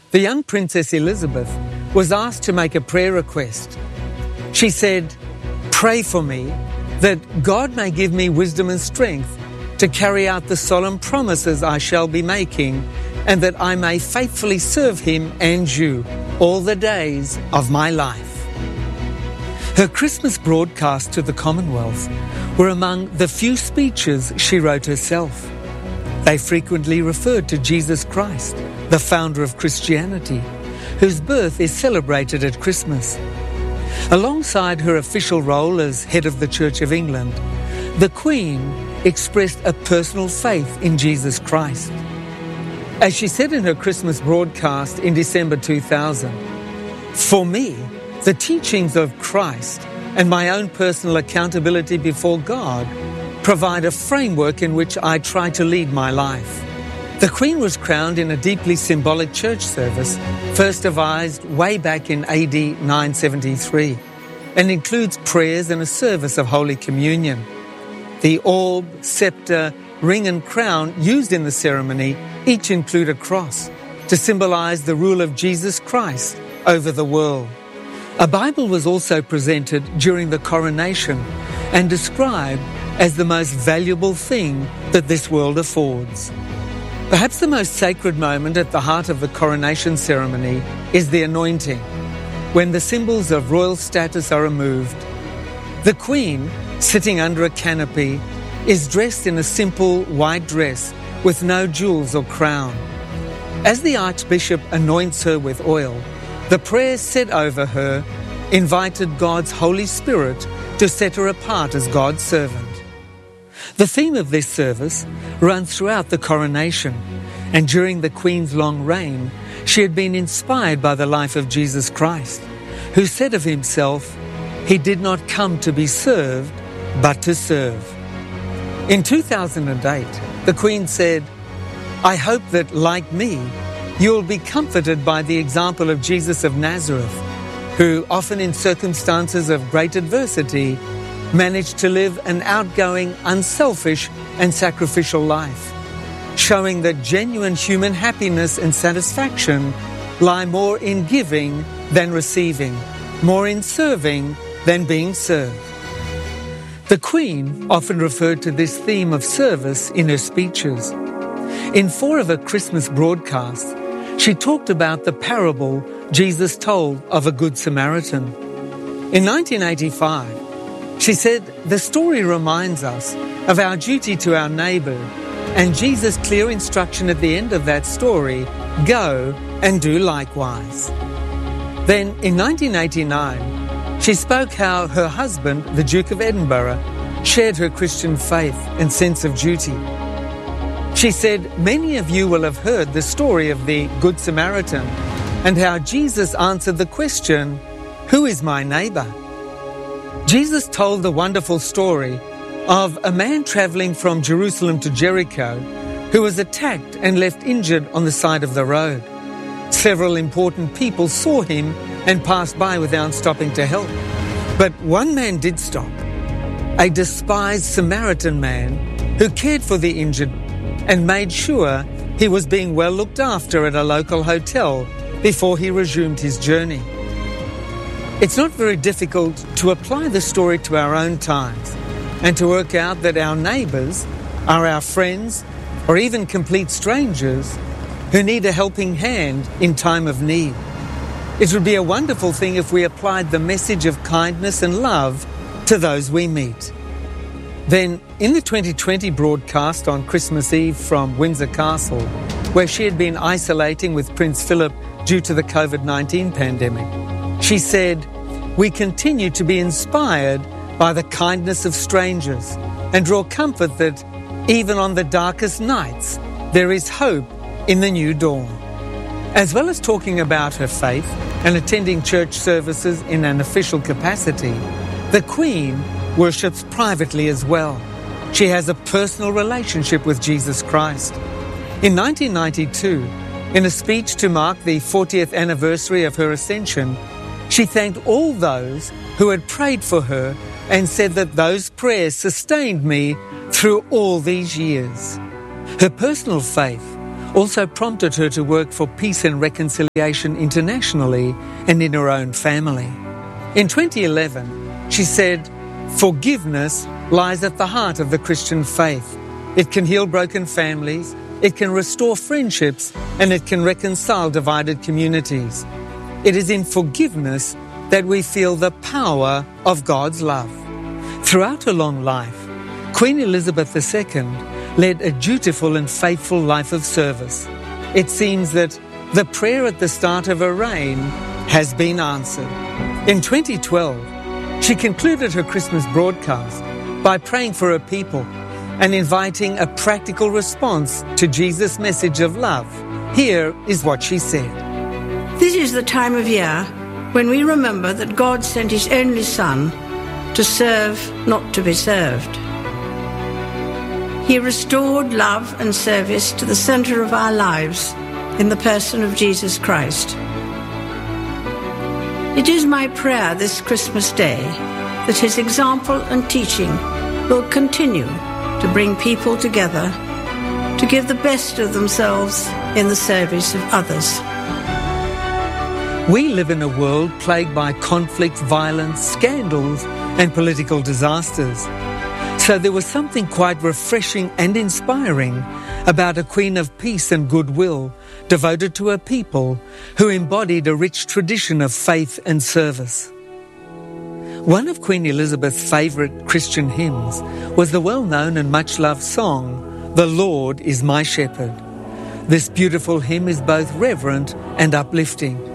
the young Princess Elizabeth was asked to make a prayer request. She said, "Pray for me that God may give me wisdom and strength to carry out the solemn promises I shall be making, and that I may faithfully serve Him and you all the days of my life." Her Christmas broadcasts to the Commonwealth were among the few speeches she wrote herself. They frequently referred to Jesus Christ, the founder of Christianity, whose birth is celebrated at Christmas. Alongside her official role as head of the Church of England, the Queen expressed a personal faith in Jesus Christ. As she said in her Christmas broadcast in December 2000, "For me, the teachings of Christ and my own personal accountability before God provide a framework in which I try to lead my life." The Queen was crowned in a deeply symbolic church service, first devised way back in AD 973, and includes prayers and a service of Holy Communion. The orb, scepter, ring and crown used in the ceremony each include a cross to symbolize the rule of Jesus Christ over the world. A Bible was also presented during the coronation and described as the most valuable thing that this world affords. Perhaps the most sacred moment at the heart of the coronation ceremony is the anointing, when the symbols of royal status are removed. The Queen, sitting under a canopy, is dressed in a simple white dress with no jewels or crown. As the Archbishop anoints her with oil, the prayers said over her invited God's Holy Spirit to set her apart as God's servant. The theme of this service runs throughout the coronation, and during the Queen's long reign, she had been inspired by the life of Jesus Christ, who said of himself, "He did not come to be served, but to serve." In 2008, the Queen said, "I hope that, like me, you will be comforted by the example of Jesus of Nazareth, who, often in circumstances of great adversity, managed to live an outgoing, unselfish and sacrificial life, showing that genuine human happiness and satisfaction lie more in giving than receiving, more in serving than being served." The Queen often referred to this theme of service in her speeches. In 4 of her Christmas broadcasts, she talked about the parable Jesus told of a Good Samaritan. In 1985, she said, "The story reminds us of our duty to our neighbour, and Jesus' clear instruction at the end of that story, go and do likewise." Then, in 1989, she spoke how her husband, the Duke of Edinburgh, shared her Christian faith and sense of duty. She said, "Many of you will have heard the story of the Good Samaritan and how Jesus answered the question, 'Who is my neighbour?' Jesus told the wonderful story of a man travelling from Jerusalem to Jericho who was attacked and left injured on the side of the road. Several important people saw him and passed by without stopping to help. But one man did stop, a despised Samaritan man who cared for the injured and made sure he was being well looked after at a local hotel before he resumed his journey." It's not very difficult to apply the story to our own times and to work out that our neighbours are our friends or even complete strangers who need a helping hand in time of need. It would be a wonderful thing if we applied the message of kindness and love to those we meet. Then, in the 2020 broadcast on Christmas Eve from Windsor Castle, where she had been isolating with Prince Philip due to the COVID-19 pandemic, she said, "We continue to be inspired by the kindness of strangers and draw comfort that even on the darkest nights, there is hope in the new dawn." As well as talking about her faith and attending church services in an official capacity, the Queen worships privately as well. She has a personal relationship with Jesus Christ. In 1992, in a speech to mark the 40th anniversary of her ascension, she thanked all those who had prayed for her and said that those prayers sustained me through all these years. Her personal faith also prompted her to work for peace and reconciliation internationally and in her own family. In 2011, she said, "Forgiveness lies at the heart of the Christian faith. It can heal broken families, it can restore friendships, and it can reconcile divided communities. It is in forgiveness that we feel the power of God's love." Throughout her long life, Queen Elizabeth II led a dutiful and faithful life of service. It seems that the prayer at the start of her reign has been answered. In 2012, she concluded her Christmas broadcast by praying for her people and inviting a practical response to Jesus' message of love. Here is what she said. This is the time of year when we remember that God sent His only Son to serve, not to be served. He restored love and service to the center of our lives in the person of Jesus Christ. It is my prayer this Christmas Day that His example and teaching will continue to bring people together to give the best of themselves in the service of others. We live in a world plagued by conflict, violence, scandals, and political disasters. So there was something quite refreshing and inspiring about a queen of peace and goodwill, devoted to her people, who embodied a rich tradition of faith and service. One of Queen Elizabeth's favourite Christian hymns was the well-known and much-loved song, "The Lord is my Shepherd." This beautiful hymn is both reverent and uplifting.